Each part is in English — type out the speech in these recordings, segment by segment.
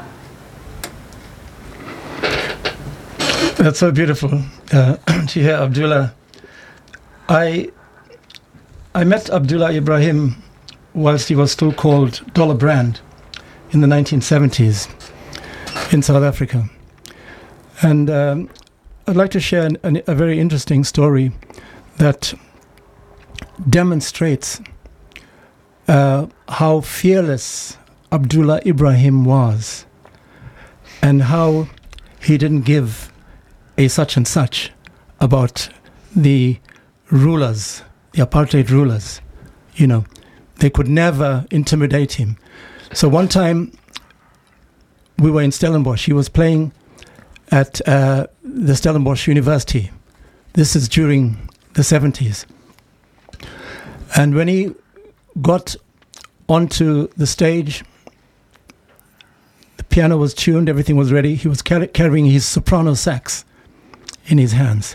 That's so beautiful to hear, Abdullah. I met Abdullah Ibrahim whilst he was still called Dollar Brand in the 1970s in South Africa. And I'd like to share a very interesting story that demonstrates how fearless Abdullah Ibrahim was and how he didn't give a such and such about the rulers, the apartheid rulers. You know, they could never intimidate him. So one time we were in Stellenbosch. He was playing at the Stellenbosch University. This is during the 70s. And when he got onto the stage, the piano was tuned, everything was ready. He was carrying his soprano sax in his hands.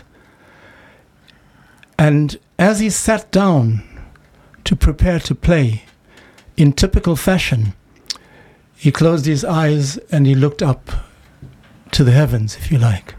And as he sat down to prepare to play, in typical fashion, he closed his eyes and he looked up to the heavens, if you like.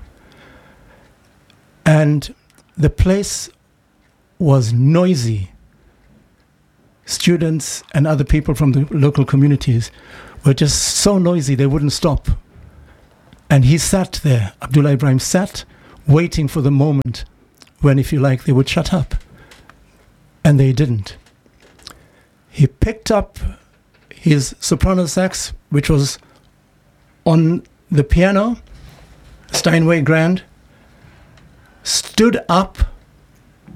And the place was noisy. Students and other people from the local communities were just so noisy they wouldn't stop. And he sat there, Abdullah Ibrahim sat, waiting for the moment when, if you like, they would shut up. And they didn't. He picked up his soprano sax, which was on the piano, Steinway Grand, stood up